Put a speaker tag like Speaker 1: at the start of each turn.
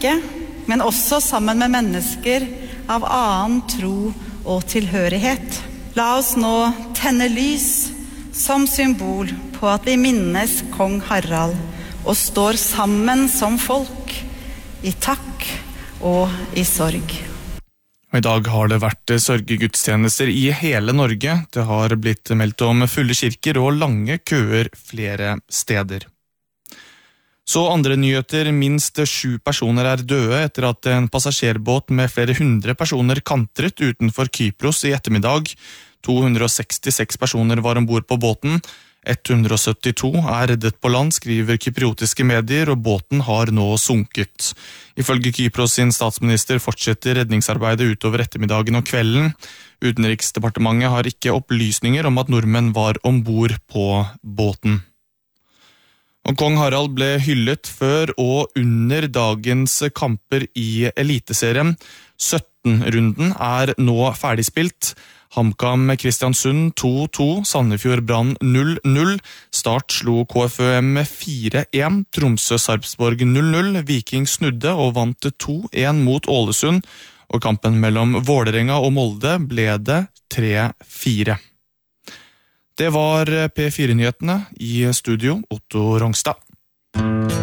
Speaker 1: kirke, men også sammen med mennesker av annen tro og tilhørighet. La oss nå tenne lys som symbol på at vi minnes kong Harald og står sammen som folk i takk og i sorg.
Speaker 2: I dag har det vært sørgegudstjenester i hele Norge. Det har blitt meldt om fulle kirker og lange køer flere steder. Så andre nyheter, minst 7 personer er døde etter at en passasjerbåt med flere 100 personer kantret utenfor Kypros i ettermiddag. 266 personer var ombord på båten. 172 er reddet på land, skriver kypriotiske medier, og båten har nå sunket. Ifølge Kypros sin statsminister fortsetter redningsarbeidet utover ettermiddagen og kvelden. Utenriksdepartementet har ikke opplysninger om at nordmenn var ombord på båten. Og kong Harald ble hyllet før og under dagens kamper i Eliteserien. 17-runden er nå ferdigspilt. HamKam Kristiansund 2-2, Sandefjord Brann 0-0, Start slo KFUM 4-1, Tromsø Sarpsborg 0-0, Viking snudde og vant 2-1 mot Ålesund, og kampen mellom Vålerenga og Molde ble det 3-4. Det var P4-nyhetene, i studio Otto Rongstad.